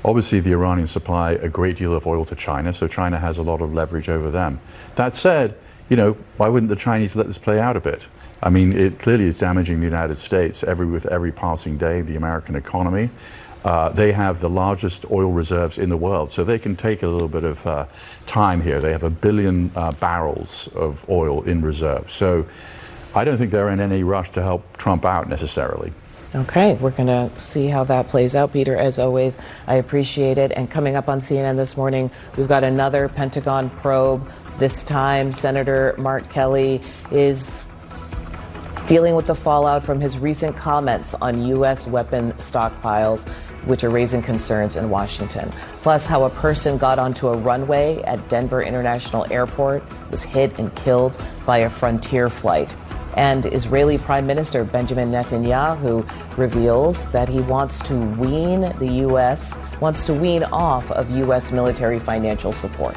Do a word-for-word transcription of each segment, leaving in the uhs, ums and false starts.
Obviously, the Iranians supply a great deal of oil to China, so China has a lot of leverage over them. That said, you know, why wouldn't the Chinese let this play out a bit? I mean, it clearly is damaging the United States every with every passing day, the American economy. Uh, they have the largest oil reserves in the world, so they can take a little bit of uh, time here. They have a billion uh, barrels of oil in reserve. So I don't think they're in any rush to help Trump out necessarily. Okay, we're going to see how that plays out, Peter. As always, I appreciate it. And coming up on C N N this morning, we've got another Pentagon probe. This time, Senator Mark Kelly is dealing with the fallout from his recent comments on U S weapon stockpiles, which are raising concerns in Washington. Plus, how a person got onto a runway at Denver International Airport, was hit and killed by a Frontier flight. And Israeli Prime Minister Benjamin Netanyahu reveals that he wants to wean the U S, wants to wean off of U S military financial support.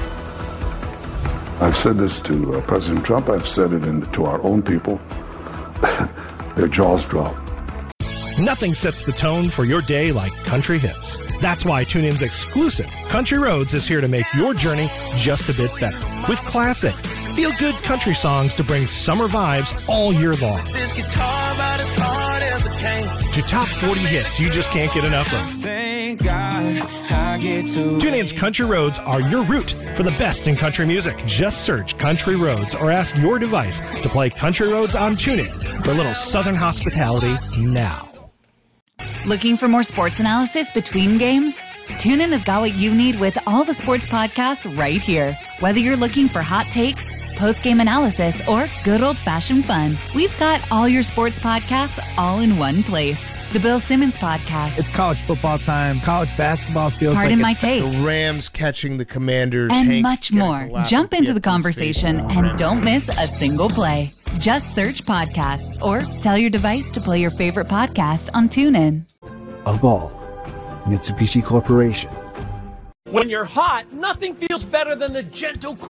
I've said this to uh, President Trump. I've said it in, to our own people. Their jaws drop. Nothing sets the tone for your day like country hits. That's why TuneIn's exclusive Country Roads is here to make your journey just a bit better. With classic, feel-good country songs to bring summer vibes all year long. This guitar about as hard as it can. To top forty hits you just can't get enough of. Thank God I get to TuneIn's Country Roads are your route for the best in country music. Just search Country Roads or ask your device to play Country Roads on TuneIn for a little southern hospitality now. Looking for more sports analysis between games? TuneIn has got what you need with all the sports podcasts right here. Whether you're looking for hot takes, post-game analysis, or good old-fashioned fun, we've got all your sports podcasts all in one place. The Bill Simmons Podcast. It's college football time. College basketball feels Pardon like my take. The Rams catching the Commanders. And Hank much more. Jump into the conversation and don't miss a single play. Just search podcasts or tell your device to play your favorite podcast on TuneIn. Of all, Mitsubishi Corporation. When you're hot, nothing feels better than the gentle